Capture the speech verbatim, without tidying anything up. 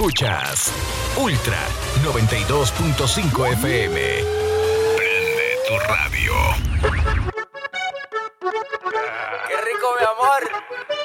Escuchas Ultra noventa y dos punto cinco F M. Prende tu radio. ¡Qué rico, mi amor!